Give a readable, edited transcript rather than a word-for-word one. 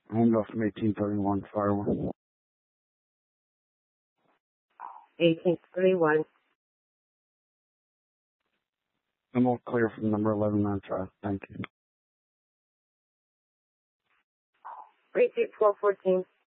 Handoff from 1831, fire one. 1831. I'm all clear from number 11 on trial. Thank you. Repeat 1214.